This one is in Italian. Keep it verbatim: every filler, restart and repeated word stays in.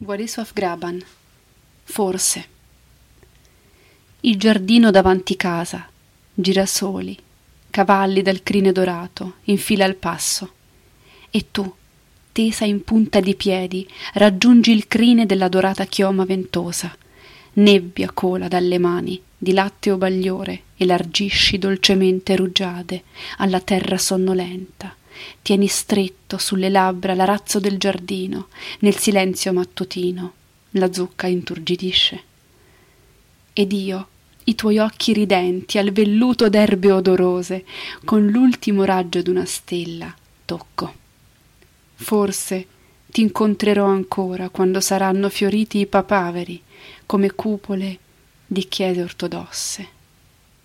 Władysław Graban. Forse. Il giardino davanti casa, girasoli, cavalli dal crine dorato, in fila al passo. E tu, tesa in punta di piedi, raggiungi il crine della dorata chioma ventosa. Nebbia cola dalle mani, di latteo bagliore, elargisci dolcemente rugiade alla terra sonnolenta. Tieni stretto sulle labbra l'arazzo del giardino, nel silenzio mattutino la zucca inturgidisce. Ed io, i tuoi occhi ridenti al velluto d'erbe odorose, con l'ultimo raggio d'una stella, tocco. Forse ti incontrerò ancora quando saranno fioriti i papaveri come cupole di chiese ortodosse.